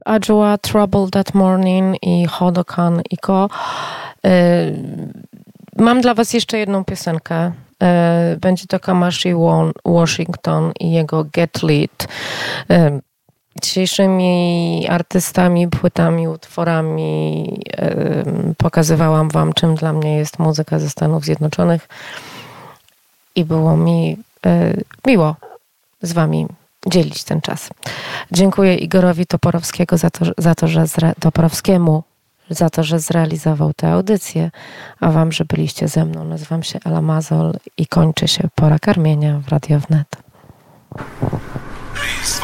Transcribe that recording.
Adjoa, Trouble That Morning i Hodokan Iko. Mam dla was jeszcze jedną piosenkę. Będzie to Kamasi Washington i jego Get Lit. Dzisiejszymi artystami, płytami, utworami pokazywałam wam, czym dla mnie jest muzyka ze Stanów Zjednoczonych i było mi miło z wami dzielić ten czas. Dziękuję Igorowi Toporowskiemu za to, że zrealizował tę audycję, a wam, że byliście ze mną. Nazywam się Ela Mazol i kończy się pora karmienia w Radio Wnet.